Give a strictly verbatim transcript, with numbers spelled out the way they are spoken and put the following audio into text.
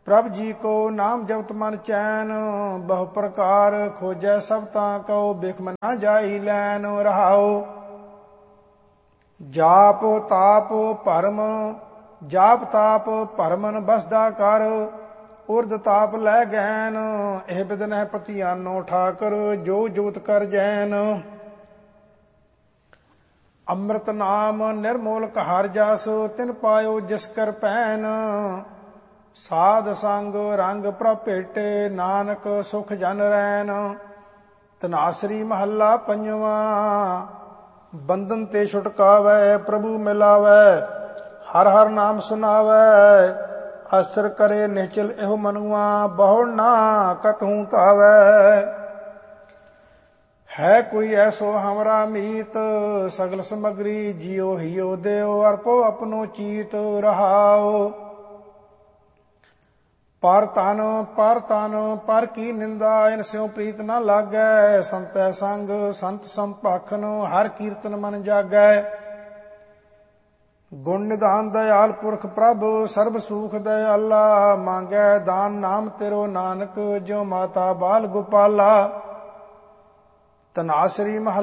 प्रभ जी को नाम जपत मन चैन, बहु प्रकार खोजै सब तां कहो, बिखम ना जाई लैन। रहाओ जाप ताप भरम, जाप ताप भरमन बसदा कर, उर्द ताप लै गैन, एह बिदन है पतियानो ठाकर, जो जोत कर जैन। अमृत नाम निर्मोलक हर जस, तिन पायो जिस कर पैन, साध संग रंग प्रभ भेटे, नानक सुख जन रैन। तनासरी महला पंजवा, बंधन ते छुटकावै, प्रभु मिलावै, हर हर नाम सुनावै, अस्थिर करे निश्चल एहो मनुआ, बहु ना कतहूँ कावै। है कोई ऐसो हमरा मीत, सगल समग्री जियो हियो देव, अर्पो अपनो चीत। रहाओ पर तन पर तन पर की निंदा, इन स्यों प्रीत न लागै, संतै संग संत संपाखन, हर कीर्तन मन जागै। गुण निधान दयाल पुरख प्रभ, सर्ब सुख दयाला, मांगै दान नाम तेरो नानक, ज्यों माता बाल गोपाला। तनासरी महला